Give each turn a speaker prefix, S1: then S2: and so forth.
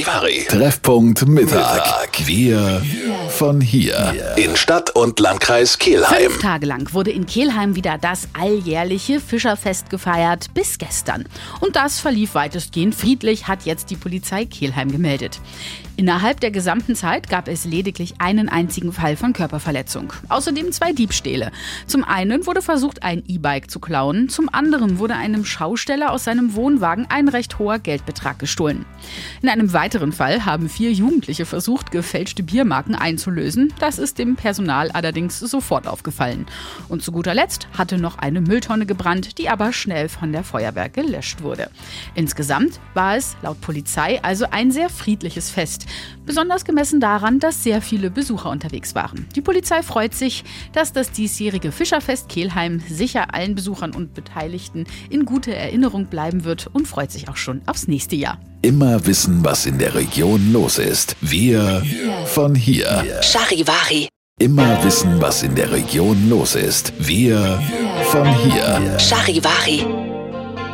S1: Charivari.
S2: Treffpunkt Mittag. Wir von hier.
S1: In Stadt und Landkreis Kelheim.
S3: 5 Tage lang wurde in Kelheim wieder das alljährliche Fischerfest gefeiert, bis gestern. Und das verlief weitestgehend friedlich, hat jetzt die Polizei Kelheim gemeldet. Innerhalb der gesamten Zeit gab es lediglich einen einzigen Fall von Körperverletzung. Außerdem 2 Diebstähle. Zum einen wurde versucht, ein E-Bike zu klauen. Zum anderen wurde einem Schausteller aus seinem Wohnwagen ein recht hoher Geldbetrag gestohlen. In einem weiteren Fall haben 4 Jugendliche versucht, gefälschte Biermarken einzulösen. Das ist dem Personal allerdings sofort aufgefallen. Und zu guter Letzt hatte noch eine Mülltonne gebrannt, die aber schnell von der Feuerwehr gelöscht wurde. Insgesamt war es laut Polizei also ein sehr friedliches Fest. Besonders gemessen daran, dass sehr viele Besucher unterwegs waren. Die Polizei freut sich, dass das diesjährige Fischerfest Kelheim sicher allen Besuchern und Beteiligten in guter Erinnerung bleiben wird und freut sich auch schon aufs nächste Jahr.
S2: Immer wissen, was in der Region los ist. Wir von hier.
S4: Charivari.
S2: Immer wissen, was in der Region los ist. Wir von hier.
S4: Charivari.